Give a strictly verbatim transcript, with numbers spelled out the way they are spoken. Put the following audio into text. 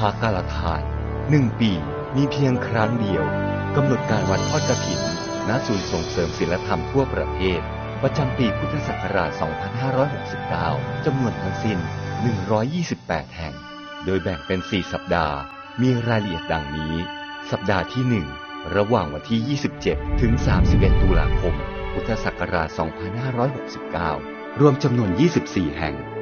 ากาลทานหนึ่งปีมีเพียงครั้งเดียวกำหนดการวันทอดกฐินณศูนย์ส่งเสริมศีลธรรมทั่วประเทศประจำปีพุทธศักราช สองพันห้าร้อยหกสิบเก้า จำนวนทั้งสิ้น หนึ่งร้อยยี่สิบแปด แห่งโดยแบ่งเป็น สี่ สัปดาห์มีรายละเอียดดังนี้ สัปดาห์ที่ หนึ่ง ระหว่างวันที่ ยี่สิบเจ็ด ถึง สามสิบเอ็ด ตุลาคม พุทธศักราช สองพันห้าร้อยหกสิบเก้า รวมจำนวน ยี่สิบสี่ แห่ง